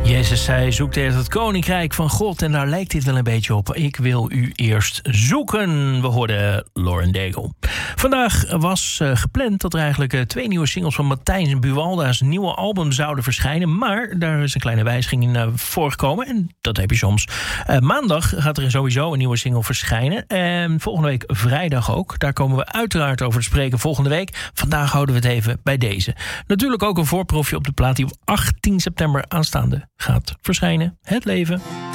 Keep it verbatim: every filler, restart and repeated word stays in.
Jezus zei, zoekt eerst het koninkrijk van God. En daar lijkt dit wel een beetje op. Ik wil u eerst zoeken. We hoorden Lauren Daigle. Vandaag was uh, gepland dat er eigenlijk uh, twee nieuwe singles van Matthijs en Buwalda's nieuwe album zouden verschijnen. Maar daar is een kleine wijziging in uh, voorgekomen. En dat heb je soms. Uh, maandag gaat er sowieso een nieuwe single verschijnen. En volgende week vrijdag ook. Daar komen we uiteraard over te spreken volgende week. Vandaag houden we het even bij deze. Natuurlijk ook een voorproefje op de plaat die op achttien september aanstaande gaat verschijnen. Het leven.